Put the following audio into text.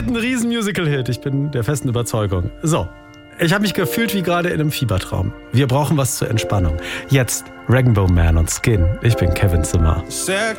wird ein riesen Musical-Hit. Ich bin der festen Überzeugung. So, ich habe mich gefühlt wie gerade in einem Fiebertraum. Wir brauchen was zur Entspannung. Jetzt Rainbow Man und Skin. Ich bin Kevin Zimmer. Said